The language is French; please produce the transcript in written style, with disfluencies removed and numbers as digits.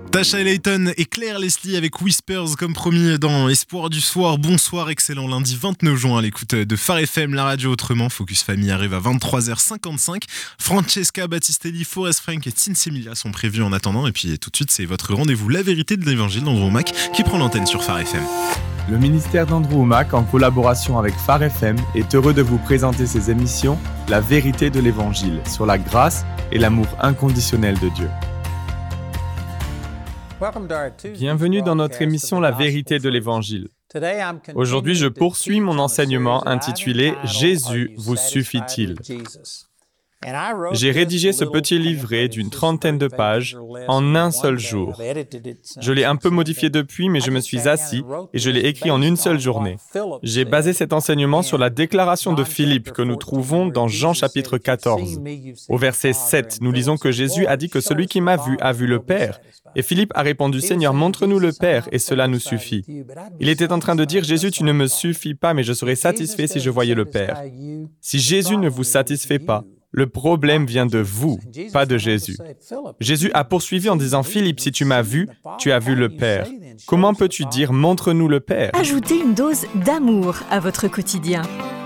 Tasha Layton et Claire Leslie avec Whispers comme promis dans Espoir du soir. Bonsoir, excellent lundi 29 juin à l'écoute de Phare FM, la radio autrement. Focus Famille arrive à 23h55. Francesca Battistelli, Forest Frank et Tinsemilla sont prévus en attendant. Et puis tout de suite, c'est votre rendez-vous La Vérité de l'Évangile d'Andrew Mac qui prend l'antenne sur Phare FM. Le ministère d'Andrew Mac, en collaboration avec Phare FM, est heureux de vous présenter ses émissions La Vérité de l'Évangile sur la grâce et l'amour inconditionnel de Dieu. Bienvenue dans notre émission La Vérité de l'Évangile. Aujourd'hui, je poursuis mon enseignement intitulé « Jésus vous suffit-il ». J'ai rédigé ce petit livret d'une 30aine de pages en un seul jour. Je l'ai un peu modifié depuis, mais je me suis assis et je l'ai écrit en une seule journée. J'ai basé cet enseignement sur la déclaration de Philippe que nous trouvons dans Jean chapitre 14. Au verset 7, nous lisons que Jésus a dit que celui qui m'a vu a vu le Père. Et Philippe a répondu « Seigneur, montre-nous le Père et cela nous suffit ». Il était en train de dire « Jésus, tu ne me suffis pas, mais je serais satisfait si je voyais le Père ». Si Jésus ne vous satisfait pas, le problème vient de vous, pas de Jésus. Jésus a poursuivi en disant « Philippe, si tu m'as vu, tu as vu le Père ». Comment peux-tu dire « Montre-nous le Père » ? Ajoutez une dose d'amour à votre quotidien.